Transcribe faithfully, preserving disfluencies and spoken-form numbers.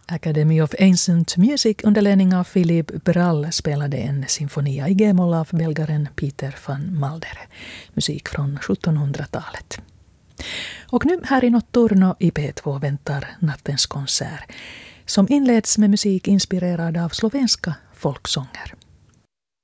Academy of Ancient Music under ledning av Philippe Brall spelade en symfonia i G-moll av belgaren Peter van Maldere. Musik från sjuttonhundratalet. Och nu här i Notturno i P två väntar nattens konsert som inleds med musik inspirerad av slovenska folksånger.